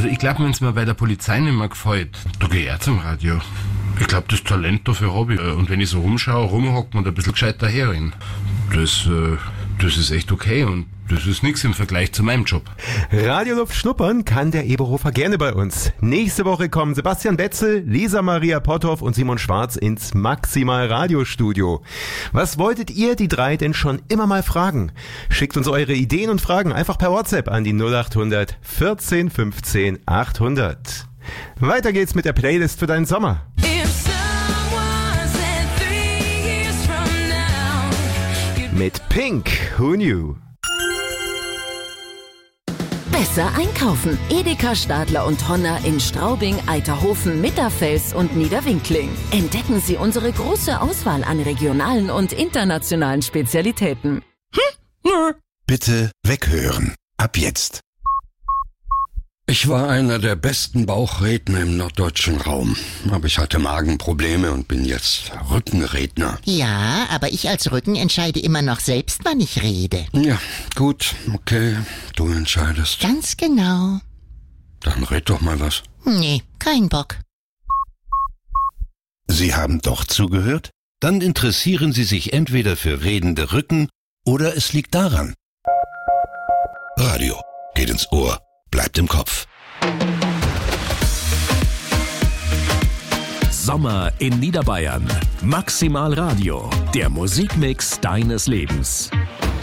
Also ich glaube, wenn es mir bei der Polizei nicht mehr gefällt, da gehe ich auch zum Radio. Ich glaube, das Talent dafür habe ich. Und wenn ich so rumschaue, rumhocken und ein bisschen gescheiter herreden, das ist echt okay und das ist nichts im Vergleich zu meinem Job. Radioluft schnuppern kann der Eberhofer gerne bei uns. Nächste Woche kommen Sebastian Betzel, Lisa Maria Potthoff und Simon Schwarz ins Maximal Radiostudio. Was wolltet ihr die drei denn schon immer mal fragen? Schickt uns eure Ideen und Fragen einfach per WhatsApp an die 0800 14 15 800. Weiter geht's mit der Playlist für deinen Sommer. Mit Pink, Who Knew? Besser einkaufen. Edeka, Stadler und Honner in Straubing, Eiterhofen, Mitterfels und Niederwinkling. Entdecken Sie unsere große Auswahl an regionalen und internationalen Spezialitäten. Bitte weghören. Ab jetzt. Ich war einer der besten Bauchredner im norddeutschen Raum. Aber ich hatte Magenprobleme und bin jetzt Rückenredner. Ja, aber ich als Rücken entscheide immer noch selbst, wann ich rede. Ja, gut, okay, du entscheidest. Ganz genau. Dann red doch mal was. Nee, kein Bock. Sie haben doch zugehört? Dann interessieren Sie sich entweder für redende Rücken oder es liegt daran. Radio geht ins Ohr, bleibt im Kopf. Sommer in Niederbayern. Maximal Radio, der Musikmix deines Lebens.